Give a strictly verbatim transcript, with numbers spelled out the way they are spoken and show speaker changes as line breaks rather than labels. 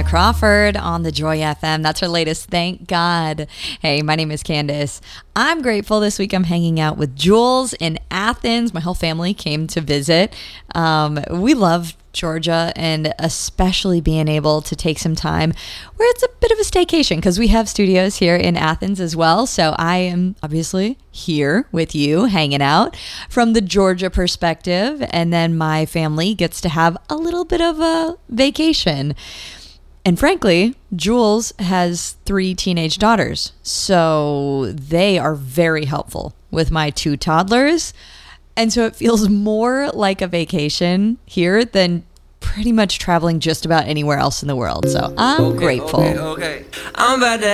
Crawford on the Joy F M. That's her latest, Thank God. Hey, my name is Candace. I'm grateful this week I'm hanging out with Jules in Athens. My whole family came to visit. Um, we love Georgia, and especially being able to take some time where it's a bit of a staycation because we have studios here in Athens as well. So I am obviously here with you hanging out from the Georgia perspective, and then my family gets to have a little bit of a vacation. And frankly, Jules has three teenage daughters, so they are very helpful with my two toddlers. And so it feels more like a vacation here than pretty much traveling just about anywhere else in the world. So I'm
okay,
grateful.
Okay, okay. I'm about to